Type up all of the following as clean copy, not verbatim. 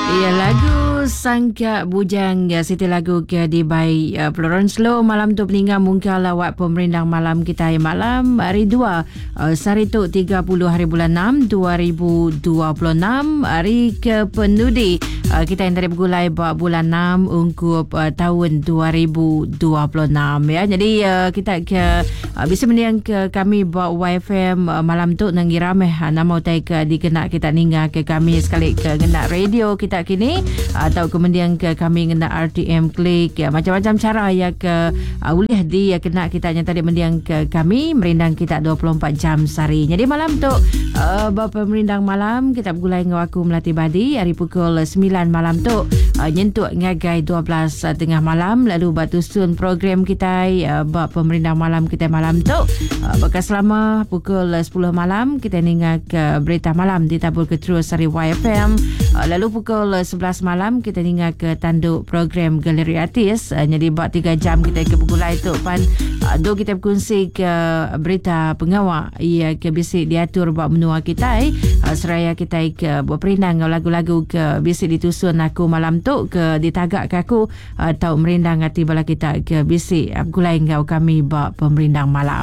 Ya, lagu Sangka Bujang ya, Siti lagu ke di by Florence Low. Malam tu peninggal mungkal lawat pemerindang malam kita malam hari 2 Sarituk 30 hari bulan 6 2026 hari ke pendudi. Kita yang tadi bergulai bulan 6 ungkup tahun 2026 ya. Jadi kita ke bisa mendiang ke kami buat YFM malam tu nang ramai nama utai ke dikenak kita ninggal ke kami sekali ke genak radio kita kini atau kemudian ke kami kena RTM klik ya, macam-macam cara ya ke boleh di ya kena kita yang tadi mendiang ke kami merindang kita 24 jam sehari. Jadi malam tu bapa merindang malam kita bergulai dengan aku Melati Badi hari pukul 9 malam tu nyentuk ngagai 12 tengah malam, lalu batu sun program kita bapa merindang malam kita malam tu bekas selama pukul 10 malam kita ningal ke berita malam ditabur ke terus dari YFM. Lalu pukul 11 malam kita tinggal ke tanduk program Galeri Artis. Jadi buat 3 jam kita ke bergulai tu pan do kita berkongsi ke berita pengawak ia ke bisik diatur buat menua kita seraya kita ke berperindang lagu-lagu ke bisik ditusun aku malam tu ke ditagak ke aku atau merindang hati bala kita ke bisik bergulai ngau kami buat pemerindang malam.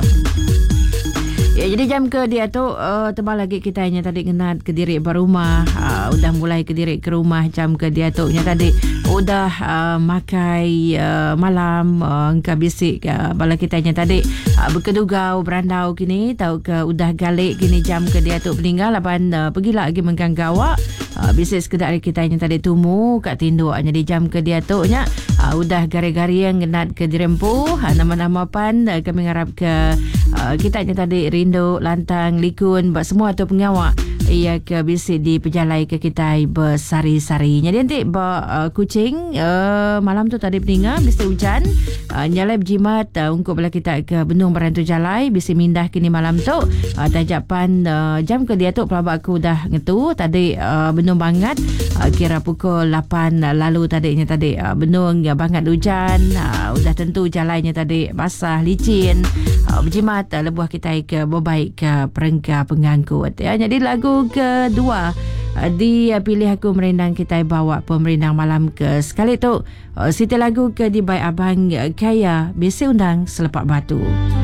Ya, jadi jam ke dia tu tebal lagi kita nya tadi kena ke diri berumah udah mulai ke diri ke rumah jam ke dia tu nya tadi udah makai malam engka bisik bala kita nya tadi berkedugau berandau kini tahu ke udah galik kini jam ke dia tu peninggal lapan pergilah lagi mengganggawa bisik sekedar kita nya tadi tumu kat tinduk nya di jam ke dia tu nya udah gari-gari yang genat ke dirempu nama-nama pan kami ngarap ke kita nya tadi rindu lantang likun buat semua tu pengawak ia ke bisik di pejalai ke kita bersari-sari. Jadi nanti kucing malam tu tadi peninggal bisik hujan nyalai berjimat untuk bela kita ke Benung Berantu Jalai bisik mindah kini malam tu tajapan jam ke dia tu pelabak aku dah ngetu tadi Benung bangat kira pukul 8 lalu tadinya tadi Benung bangat hujan udah tentu jalannya tadi basah licin berjimat lebuh kita ke berbaik ke perengka pengangkut ya. Jadi lagu kedua dipilih aku merindang kita bawa pemerindang malam ke sekali tu Siti lagu ke di by Abang Kaya bisi undang selepak batu.